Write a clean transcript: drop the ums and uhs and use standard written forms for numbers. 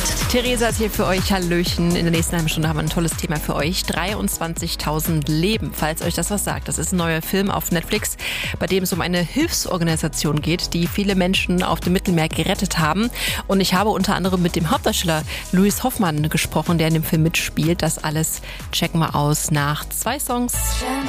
Theresa ist hier für euch. Hallöchen. In der nächsten halben Stunde haben wir ein tolles Thema für euch. 23.000 Leben, falls euch das was sagt. Das ist ein neuer Film auf Netflix, bei dem es um eine Hilfsorganisation geht, die viele Menschen auf dem Mittelmeer gerettet haben. Und ich habe unter anderem mit dem Hauptdarsteller Louis Hoffmann gesprochen, der in dem Film mitspielt. Das alles checken wir aus nach 2 Songs.